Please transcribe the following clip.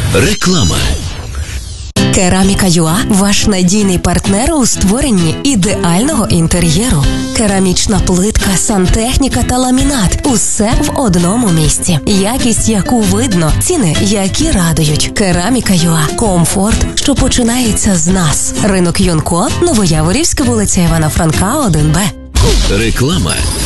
Реклама. Кераміка.ua – ваш надійний партнер у створенні ідеального інтер'єру. Керамічна плитка, сантехніка та ламінат – усе в одному місці. Якість, яку видно, ціни, які радують. Кераміка.ua – комфорт, що починається з нас. Ринок Юнко, Новояворівська, вулиця Івана Франка, 1Б. Реклама.